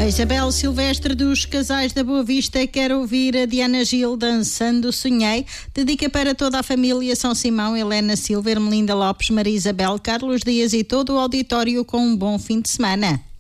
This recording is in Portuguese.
A Isabel Silvestre dos Casais da Boa Vista quer ouvir a Diana Gil dançando Sonhei. Dedica para toda a família São Simão, Helena Silva, Ermelinda Lopes, Maria Isabel, Carlos Dias e todo o auditório com um bom fim de semana.